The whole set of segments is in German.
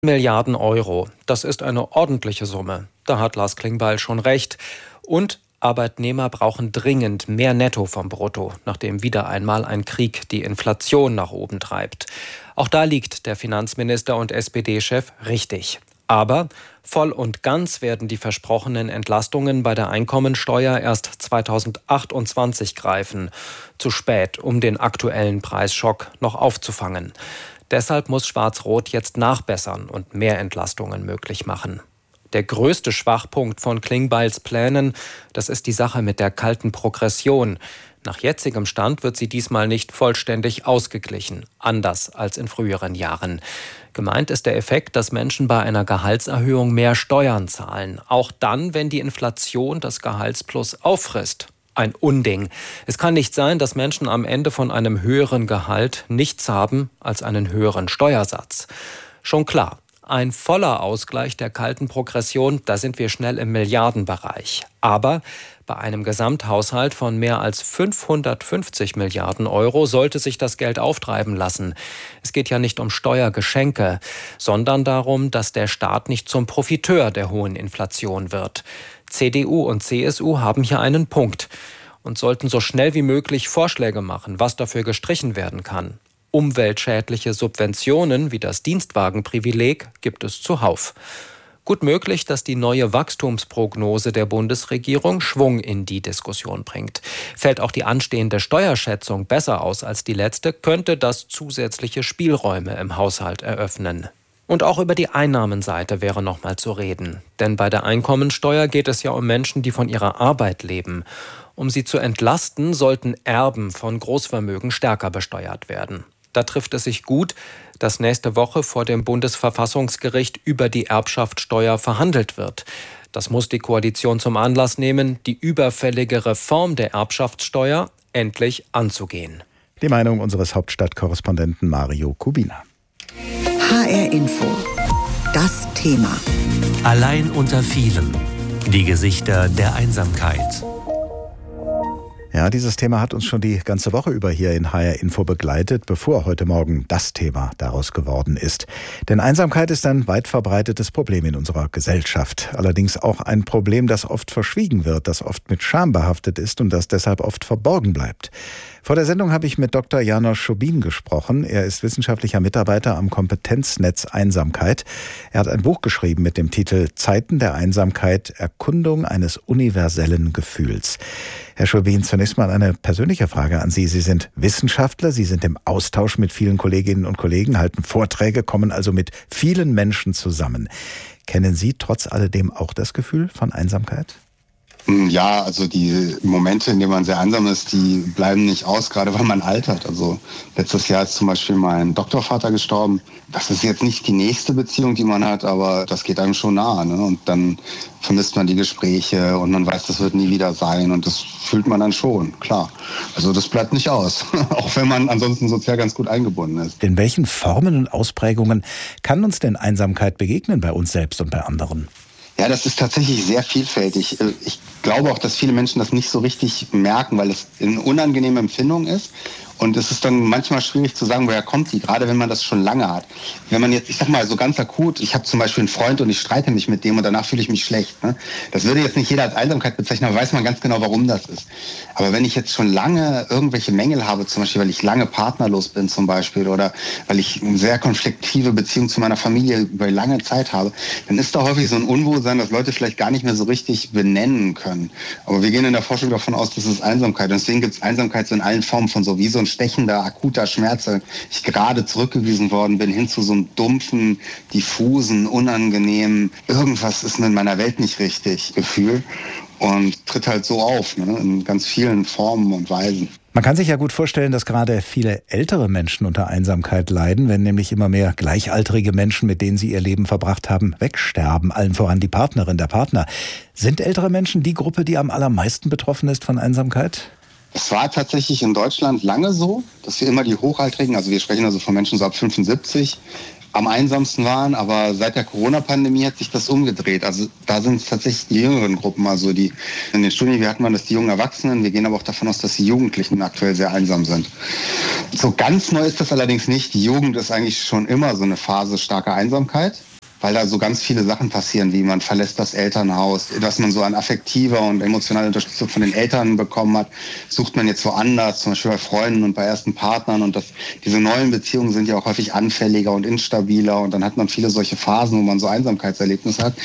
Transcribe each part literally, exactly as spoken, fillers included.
Milliarden Euro. Das ist eine ordentliche Summe. Da hat Lars Klingbeil schon recht. Und Arbeitnehmer brauchen dringend mehr Netto vom Brutto, nachdem wieder einmal ein Krieg die Inflation nach oben treibt. Auch da liegt der Finanzminister und S P D-Chef richtig. Aber voll und ganz werden die versprochenen Entlastungen bei der Einkommensteuer erst zweitausendachtundzwanzig greifen. Zu spät, um den aktuellen Preisschock noch aufzufangen. Deshalb muss Schwarz-Rot jetzt nachbessern und mehr Entlastungen möglich machen. Der größte Schwachpunkt von Klingbeils Plänen, das ist die Sache mit der kalten Progression. Nach jetzigem Stand wird sie diesmal nicht vollständig ausgeglichen, anders als in früheren Jahren. Gemeint ist der Effekt, dass Menschen bei einer Gehaltserhöhung mehr Steuern zahlen, auch dann, wenn die Inflation das Gehaltsplus auffrisst. Ein Unding. Es kann nicht sein, dass Menschen am Ende von einem höheren Gehalt nichts haben als einen höheren Steuersatz. Schon klar, ein voller Ausgleich der kalten Progression, da sind wir schnell im Milliardenbereich. Aber bei einem Gesamthaushalt von mehr als fünfhundertfünfzig Milliarden Euro sollte sich das Geld auftreiben lassen. Es geht ja nicht um Steuergeschenke, sondern darum, dass der Staat nicht zum Profiteur der hohen Inflation wird. C D U und C S U haben hier einen Punkt und sollten so schnell wie möglich Vorschläge machen, was dafür gestrichen werden kann. Umweltschädliche Subventionen wie das Dienstwagenprivileg gibt es zuhauf. Gut möglich, dass die neue Wachstumsprognose der Bundesregierung Schwung in die Diskussion bringt. Fällt auch die anstehende Steuerschätzung besser aus als die letzte, könnte das zusätzliche Spielräume im Haushalt eröffnen. Und auch über die Einnahmenseite wäre noch mal zu reden. Denn bei der Einkommensteuer geht es ja um Menschen, die von ihrer Arbeit leben. Um sie zu entlasten, sollten Erben von Großvermögen stärker besteuert werden. Da trifft es sich gut, dass nächste Woche vor dem Bundesverfassungsgericht über die Erbschaftssteuer verhandelt wird. Das muss die Koalition zum Anlass nehmen, die überfällige Reform der Erbschaftssteuer endlich anzugehen. Die Meinung unseres Hauptstadtkorrespondenten Mario Kubina. H R Info. Das Thema. Allein unter vielen. Die Gesichter der Einsamkeit. Ja, dieses Thema hat uns schon die ganze Woche über hier in H R Info begleitet, bevor heute Morgen das Thema daraus geworden ist. Denn Einsamkeit ist ein weit verbreitetes Problem in unserer Gesellschaft. Allerdings auch ein Problem, das oft verschwiegen wird, das oft mit Scham behaftet ist und das deshalb oft verborgen bleibt. Vor der Sendung habe ich mit Doktor János Schubin gesprochen. Er ist wissenschaftlicher Mitarbeiter am Kompetenznetz Einsamkeit. Er hat ein Buch geschrieben mit dem Titel Zeiten der Einsamkeit – Erkundung eines universellen Gefühls. Herr Schubin, zunächst mal eine persönliche Frage an Sie. Sie sind Wissenschaftler, Sie sind im Austausch mit vielen Kolleginnen und Kollegen, halten Vorträge, kommen also mit vielen Menschen zusammen. Kennen Sie trotz alledem auch das Gefühl von Einsamkeit? Ja, also die Momente, in denen man sehr einsam ist, die bleiben nicht aus, gerade weil man altert. Also letztes Jahr ist zum Beispiel mein Doktorvater gestorben. Das ist jetzt nicht die nächste Beziehung, die man hat, aber das geht einem schon nahe, ne? Und dann vermisst man die Gespräche und man weiß, das wird nie wieder sein und das fühlt man dann schon, klar. Also das bleibt nicht aus, auch wenn man ansonsten sozial ganz gut eingebunden ist. In welchen Formen und Ausprägungen kann uns denn Einsamkeit begegnen bei uns selbst und bei anderen? Ja, das ist tatsächlich sehr vielfältig. Ich glaube auch, dass viele Menschen das nicht so richtig merken, weil es eine unangenehme Empfindung ist. Und es ist dann manchmal schwierig zu sagen, woher kommt die, gerade wenn man das schon lange hat. Wenn man jetzt, ich sag mal, so ganz akut, ich habe zum Beispiel einen Freund und ich streite mich mit dem und danach fühle ich mich schlecht. Ne? Das würde jetzt nicht jeder als Einsamkeit bezeichnen, aber weiß man ganz genau, warum das ist. Aber wenn ich jetzt schon lange irgendwelche Mängel habe, zum Beispiel, weil ich lange partnerlos bin zum Beispiel oder weil ich eine sehr konfliktive Beziehung zu meiner Familie über lange Zeit habe, dann ist da häufig so ein Unwohlsein, das Leute vielleicht gar nicht mehr so richtig benennen können. Aber wir gehen in der Forschung davon aus, das ist Einsamkeit. Und deswegen gibt es Einsamkeit so in allen Formen von so wie so ein stechender, akuter Schmerz, ich gerade zurückgewiesen worden bin, hin zu so einem dumpfen, diffusen, unangenehmen, irgendwas ist in meiner Welt nicht richtig Gefühl und tritt halt so auf, ne, in ganz vielen Formen und Weisen. Man kann sich ja gut vorstellen, dass gerade viele ältere Menschen unter Einsamkeit leiden, wenn nämlich immer mehr gleichaltrige Menschen, mit denen sie ihr Leben verbracht haben, wegsterben, allen voran die Partnerin, der Partner. Sind ältere Menschen die Gruppe, die am allermeisten betroffen ist von Einsamkeit? Es war tatsächlich in Deutschland lange so, dass wir immer die Hochaltrigen, also wir sprechen also von Menschen so ab fünfundsiebzig, am einsamsten waren, aber seit der Corona-Pandemie hat sich das umgedreht. Also da sind es tatsächlich die jüngeren Gruppen, also die in den Studien, wir hatten mal das die jungen Erwachsenen, wir gehen aber auch davon aus, dass die Jugendlichen aktuell sehr einsam sind. So ganz neu ist das allerdings nicht. Die Jugend ist eigentlich schon immer so eine Phase starker Einsamkeit. weil da so ganz viele Sachen passieren, wie man verlässt das Elternhaus, was man so an affektiver und emotionaler Unterstützung von den Eltern bekommen hat, sucht man jetzt woanders, zum Beispiel bei Freunden und bei ersten Partnern. Und das, diese neuen Beziehungen sind ja auch häufig anfälliger und instabiler und dann hat man viele solche Phasen, wo man so Einsamkeitserlebnisse hat.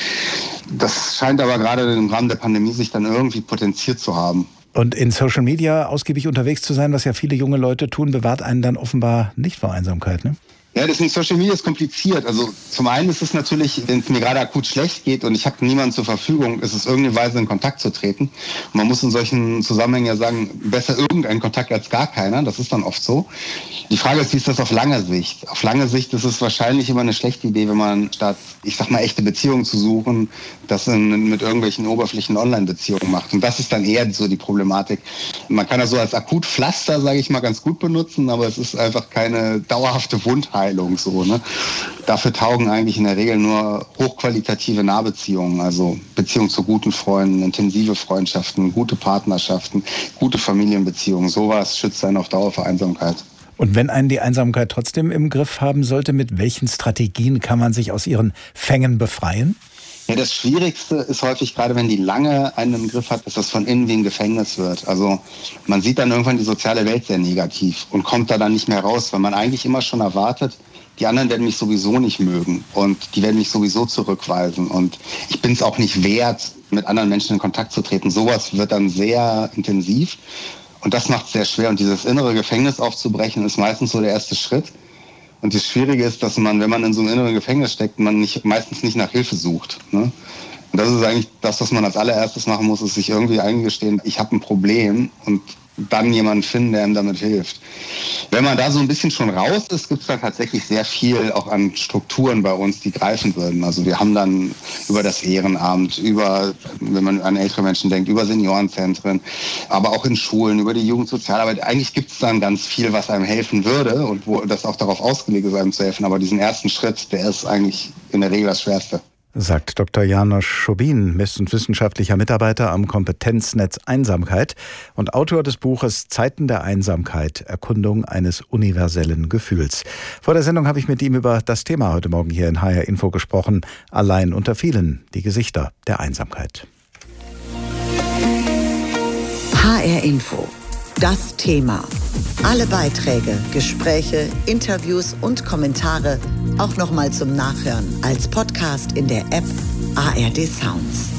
Das scheint aber gerade im Rahmen der Pandemie sich dann irgendwie potenziert zu haben. Und in Social Media ausgiebig unterwegs zu sein, was ja viele junge Leute tun, bewahrt einen dann offenbar nicht vor Einsamkeit, ne? Ja, das in Social Media ist kompliziert. Also zum einen ist es natürlich, wenn es mir gerade akut schlecht geht und ich habe niemanden zur Verfügung, ist es irgendeine Weise in Kontakt zu treten. Und man muss in solchen Zusammenhängen ja sagen, besser irgendein Kontakt als gar keiner. Das ist dann oft so. Die Frage ist, wie ist das auf lange Sicht? Auf lange Sicht ist es wahrscheinlich immer eine schlechte Idee, wenn man statt, ich sag mal, echte Beziehungen zu suchen, das in, mit irgendwelchen oberflächlichen Online-Beziehungen macht. Und das ist dann eher so die Problematik. Man kann das so als Akutpflaster, sage ich mal, ganz gut benutzen, aber es ist einfach keine dauerhafte Wundheilung. So, ne? Dafür taugen eigentlich in der Regel nur hochqualitative Nahbeziehungen, also Beziehungen zu guten Freunden, intensive Freundschaften, gute Partnerschaften, gute Familienbeziehungen. Sowas schützt einen auf Dauer vor Einsamkeit. Und wenn einen die Einsamkeit trotzdem im Griff haben sollte, mit welchen Strategien kann man sich aus ihren Fängen befreien? Ja, das Schwierigste ist häufig, gerade wenn die lange einen im Griff hat, dass das von innen wie ein Gefängnis wird. Also man sieht dann irgendwann die soziale Welt sehr negativ und kommt da dann nicht mehr raus, weil man eigentlich immer schon erwartet, die anderen werden mich sowieso nicht mögen und die werden mich sowieso zurückweisen und ich bin es auch nicht wert, mit anderen Menschen in Kontakt zu treten. Sowas wird dann sehr intensiv und das macht es sehr schwer. Und dieses innere Gefängnis aufzubrechen, ist meistens so der erste Schritt. Und das Schwierige ist, dass man, wenn man in so einem inneren Gefängnis steckt, man nicht, meistens nicht nach Hilfe sucht. Ne? Und das ist eigentlich das, was man als allererstes machen muss, ist sich irgendwie eingestehen, ich habe ein Problem und dann jemanden finden, der ihm damit hilft. Wenn man da so ein bisschen schon raus ist, gibt es da tatsächlich sehr viel auch an Strukturen bei uns, die greifen würden. Also wir haben dann über das Ehrenamt, über, wenn man an ältere Menschen denkt, über Seniorenzentren, aber auch in Schulen, über die Jugendsozialarbeit. Eigentlich gibt es dann ganz viel, was einem helfen würde und wo das auch darauf ausgelegt ist, einem zu helfen. Aber diesen ersten Schritt, der ist eigentlich in der Regel das Schwerste. Sagt Doktor János Schobin, wissenschaftlicher Mitarbeiter am Kompetenznetz Einsamkeit und Autor des Buches Zeiten der Einsamkeit, Erkundung eines universellen Gefühls. Vor der Sendung habe ich mit ihm über das Thema heute Morgen hier in H R Info gesprochen. Allein unter vielen, die Gesichter der Einsamkeit. H R Info, das Thema. Alle Beiträge, Gespräche, Interviews und Kommentare auch nochmal zum Nachhören als Podcast in der App A R D Sounds.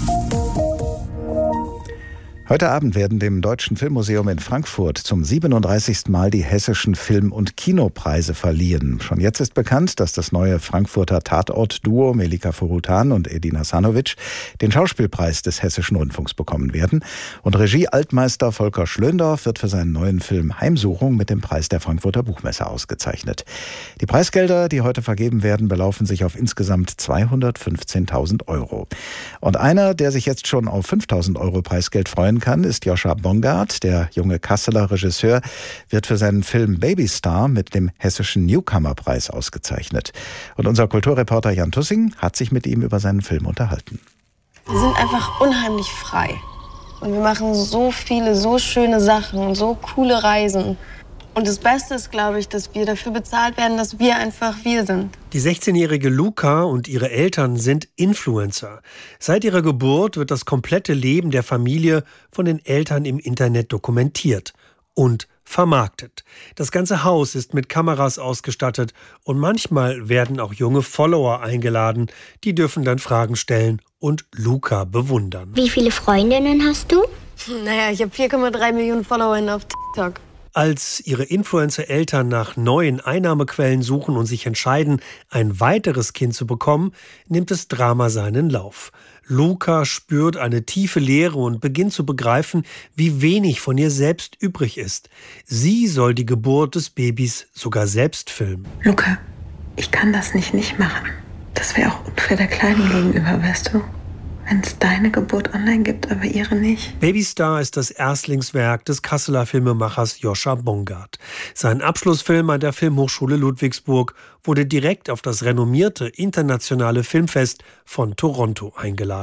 Heute Abend werden dem Deutschen Filmmuseum in Frankfurt zum siebenunddreißigsten Mal die hessischen Film- und Kinopreise verliehen. Schon jetzt ist bekannt, dass das neue Frankfurter Tatort-Duo Melika Forutan und Edin Hasanovic den Schauspielpreis des Hessischen Rundfunks bekommen werden. Und Regie-Altmeister Volker Schlöndorff wird für seinen neuen Film Heimsuchung mit dem Preis der Frankfurter Buchmesse ausgezeichnet. Die Preisgelder, die heute vergeben werden, belaufen sich auf insgesamt zweihundertfünfzehntausend Euro. Und einer, der sich jetzt schon auf fünftausend Euro Preisgeld freuen kann, ist Joscha Bongard. Der junge Kasseler Regisseur wird für seinen Film Babystar mit dem Hessischen Newcomer-Preis ausgezeichnet. Und unser Kulturreporter Jan Tussing hat sich mit ihm über seinen Film unterhalten. Wir sind einfach unheimlich frei. Und wir machen so viele, so schöne Sachen und so coole Reisen. Und das Beste ist, glaube ich, dass wir dafür bezahlt werden, dass wir einfach wir sind. Die sechzehnjährige Luca und ihre Eltern sind Influencer. Seit ihrer Geburt wird das komplette Leben der Familie von den Eltern im Internet dokumentiert und vermarktet. Das ganze Haus ist mit Kameras ausgestattet und manchmal werden auch junge Follower eingeladen. Die dürfen dann Fragen stellen und Luca bewundern. Wie viele Freundinnen hast du? Naja, ich habe vier Komma drei Millionen Follower auf TikTok. Als ihre Influencer-Eltern nach neuen Einnahmequellen suchen und sich entscheiden, ein weiteres Kind zu bekommen, nimmt das Drama seinen Lauf. Luca spürt eine tiefe Leere und beginnt zu begreifen, wie wenig von ihr selbst übrig ist. Sie soll die Geburt des Babys sogar selbst filmen. Luca, ich kann das nicht nicht machen. Das wäre auch unfair der Kleinen gegenüber, weißt du? Wenn es deine Geburt online gibt, aber ihre nicht. Babystar ist das Erstlingswerk des Kasseler Filmemachers Joscha Bongard. Sein Abschlussfilm an der Filmhochschule Ludwigsburg wurde direkt auf das renommierte internationale Filmfest von Toronto eingeladen.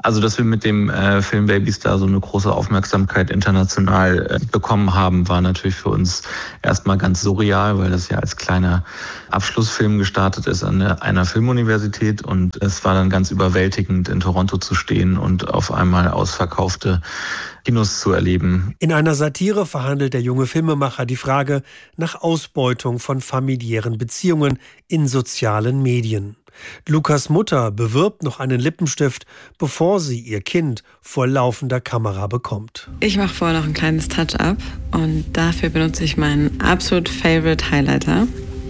Also, dass wir mit dem äh, Film Babystar so eine große Aufmerksamkeit international äh, bekommen haben, war natürlich für uns erstmal ganz surreal, weil das ja als kleiner Abschlussfilm gestartet ist an der, einer Filmuniversität. Und es war dann ganz überwältigend, in Toronto zu stehen und auf einmal ausverkaufte Kinos zu erleben. In einer Satire verhandelt der junge Filmemacher die Frage nach Ausbeutung von familiären Beziehungen in sozialen Medien. Lukas Mutter bewirbt noch einen Lippenstift, bevor sie ihr Kind vor laufender Kamera bekommt. Ich mache vorher noch ein kleines Touch-up und dafür benutze ich meinen absolut favorite Highlighter,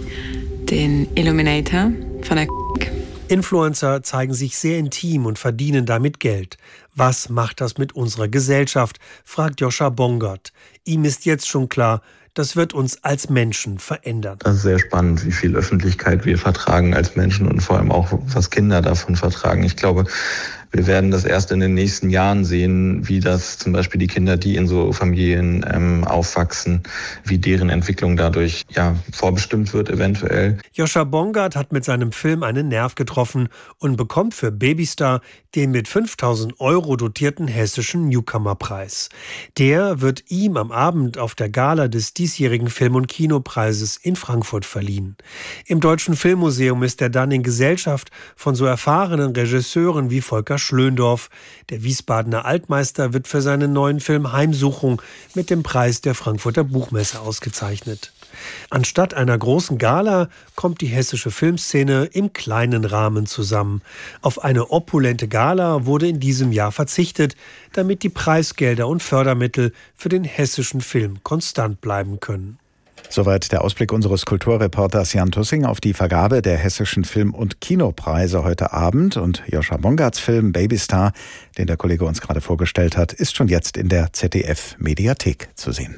den Illuminator von der K. Influencer zeigen sich sehr intim und verdienen damit Geld. Was macht das mit unserer Gesellschaft, fragt Joscha Bongert. Ihm ist jetzt schon klar, das wird uns als Menschen verändern. Das ist sehr spannend, wie viel Öffentlichkeit wir vertragen als Menschen und vor allem auch, was Kinder davon vertragen. Ich glaube, wir werden das erst in den nächsten Jahren sehen, wie das zum Beispiel die Kinder, die in so Familien ähm, aufwachsen, wie deren Entwicklung dadurch ja vorbestimmt wird eventuell. Joscha Bongert hat mit seinem Film einen Nerv getroffen und bekommt für Babystar den mit fünftausend Euro dotierten hessischen Newcomer-Preis. Der wird ihm am Abend auf der Gala des diesjährigen Film- und Kinopreises in Frankfurt verliehen. Im Deutschen Filmmuseum ist er dann in Gesellschaft von so erfahrenen Regisseuren wie Volker Schlöndorff. Der Wiesbadener Altmeister wird für seinen neuen Film Heimsuchung mit dem Preis der Frankfurter Buchmesse ausgezeichnet. Anstatt einer großen Gala kommt die hessische Filmszene im kleinen Rahmen zusammen. Auf eine opulente Gala wurde in diesem Jahr verzichtet, damit die Preisgelder und Fördermittel für den hessischen Film konstant bleiben können. Soweit der Ausblick unseres Kulturreporters Jan Tussing auf die Vergabe der hessischen Film- und Kinopreise heute Abend. Und Joscha Bongerts Film Babystar, den der Kollege uns gerade vorgestellt hat, ist schon jetzt in der Z D F-Mediathek zu sehen.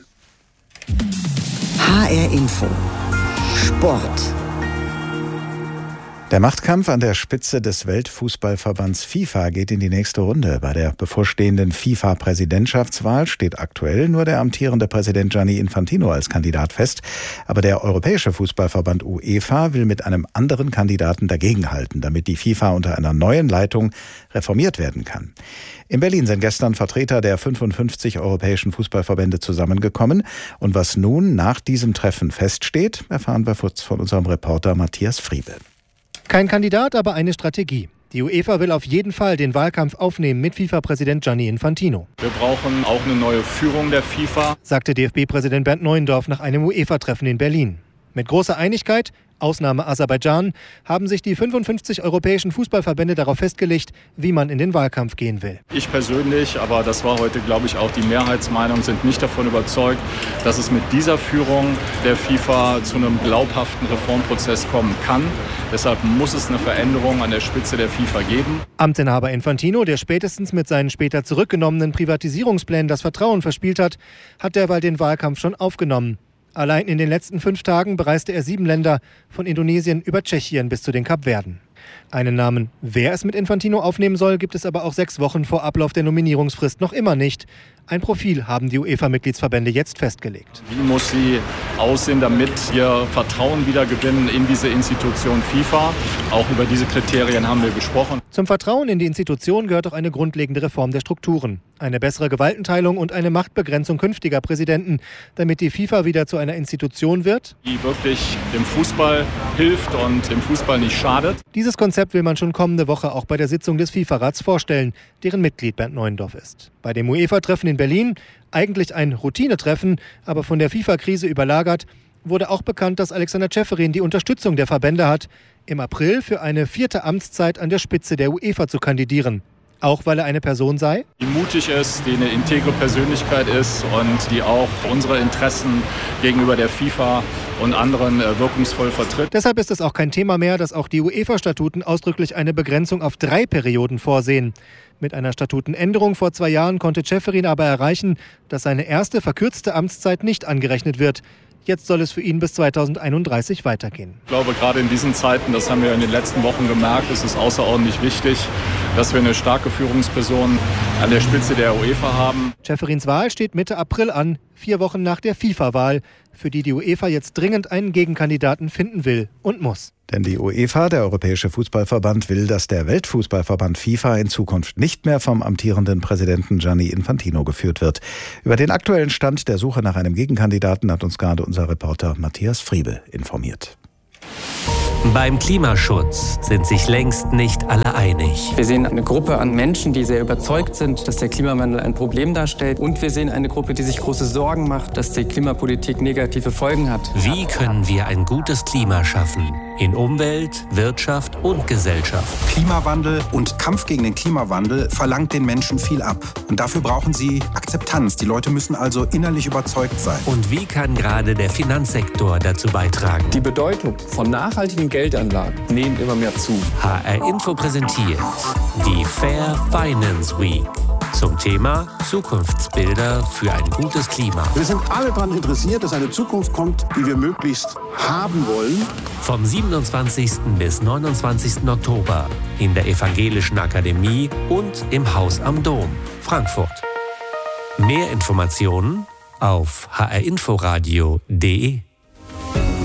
H R Info Sport. Der Machtkampf an der Spitze des Weltfußballverbands FIFA geht in die nächste Runde. Bei der bevorstehenden FIFA-Präsidentschaftswahl steht aktuell nur der amtierende Präsident Gianni Infantino als Kandidat fest. Aber der Europäische Fußballverband UEFA will mit einem anderen Kandidaten dagegenhalten, damit die FIFA unter einer neuen Leitung reformiert werden kann. In Berlin sind gestern Vertreter der fünfundfünfzig europäischen Fußballverbände zusammengekommen. Und was nun nach diesem Treffen feststeht, erfahren wir von unserem Reporter Matthias Friebe. Kein Kandidat, aber eine Strategie. Die UEFA will auf jeden Fall den Wahlkampf aufnehmen mit FIFA-Präsident Gianni Infantino. Wir brauchen auch eine neue Führung der FIFA, sagte D F B-Präsident Bernd Neuendorf nach einem UEFA-Treffen in Berlin. Mit großer Einigkeit, Ausnahme Aserbaidschan, haben sich die fünfundfünfzig europäischen Fußballverbände darauf festgelegt, wie man in den Wahlkampf gehen will. Ich persönlich, aber das war heute, glaube ich, auch die Mehrheitsmeinung, sind nicht davon überzeugt, dass es mit dieser Führung der FIFA zu einem glaubhaften Reformprozess kommen kann. Deshalb muss es eine Veränderung an der Spitze der FIFA geben. Amtsinhaber Infantino, der spätestens mit seinen später zurückgenommenen Privatisierungsplänen das Vertrauen verspielt hat, hat derweil den Wahlkampf schon aufgenommen. Allein in den letzten fünf Tagen bereiste er sieben Länder, von Indonesien über Tschechien bis zu den Kapverden. Einen Namen, wer es mit Infantino aufnehmen soll, gibt es aber auch sechs Wochen vor Ablauf der Nominierungsfrist noch immer nicht. Ein Profil haben die UEFA-Mitgliedsverbände jetzt festgelegt. Wie muss sie aussehen, damit wir Vertrauen wieder gewinnen in diese Institution FIFA? Auch über diese Kriterien haben wir gesprochen. Zum Vertrauen in die Institution gehört auch eine grundlegende Reform der Strukturen. Eine bessere Gewaltenteilung und eine Machtbegrenzung künftiger Präsidenten, damit die FIFA wieder zu einer Institution wird, die wirklich dem Fußball hilft und dem Fußball nicht schadet. Dieses Konzept will man schon kommende Woche auch bei der Sitzung des FIFA-Rats vorstellen, deren Mitglied Bernd Neuendorf ist. Bei dem UEFA-Treffen in Berlin, eigentlich ein Routinetreffen, aber von der FIFA-Krise überlagert, wurde auch bekannt, dass Alexander Ceferin die Unterstützung der Verbände hat, im April für eine vierte Amtszeit an der Spitze der UEFA zu kandidieren. Auch weil er eine Person sei, die mutig ist, die eine integre Persönlichkeit ist und die auch unsere Interessen gegenüber der FIFA und anderen wirkungsvoll vertritt. Deshalb ist es auch kein Thema mehr, dass auch die UEFA-Statuten ausdrücklich eine Begrenzung auf drei Perioden vorsehen. Mit einer Statutenänderung vor zwei Jahren konnte Ceferin aber erreichen, dass seine erste verkürzte Amtszeit nicht angerechnet wird. Jetzt soll es für ihn bis zweitausendeinunddreißig weitergehen. Ich glaube, gerade in diesen Zeiten, das haben wir in den letzten Wochen gemerkt, ist es außerordentlich wichtig, dass wir eine starke Führungsperson an der Spitze der UEFA haben. Ceferins Wahl steht Mitte April an, vier Wochen nach der FIFA-Wahl, für die die UEFA jetzt dringend einen Gegenkandidaten finden will und muss. Denn die UEFA, der Europäische Fußballverband, will, dass der Weltfußballverband FIFA in Zukunft nicht mehr vom amtierenden Präsidenten Gianni Infantino geführt wird. Über den aktuellen Stand der Suche nach einem Gegenkandidaten hat uns gerade unser Reporter Matthias Friebe informiert. Beim Klimaschutz sind sich längst nicht alle einig. Wir sehen eine Gruppe an Menschen, die sehr überzeugt sind, dass der Klimawandel ein Problem darstellt. Und wir sehen eine Gruppe, die sich große Sorgen macht, dass die Klimapolitik negative Folgen hat. Wie können wir ein gutes Klima schaffen? In Umwelt, Wirtschaft und Gesellschaft. Klimawandel und Kampf gegen den Klimawandel verlangt den Menschen viel ab. Und dafür brauchen sie Akzeptanz. Die Leute müssen also innerlich überzeugt sein. Und wie kann gerade der Finanzsektor dazu beitragen? Die Bedeutung von nachhaltigen Geldanlagen nehmen immer mehr zu. H R Info präsentiert die Fair Finance Week zum Thema Zukunftsbilder für ein gutes Klima. Wir sind alle daran interessiert, dass eine Zukunft kommt, die wir möglichst haben wollen. Vom siebenundzwanzigsten bis neunundzwanzigsten Oktober in der Evangelischen Akademie und im Haus am Dom, Frankfurt. Mehr Informationen auf h r inforadio punkt d e.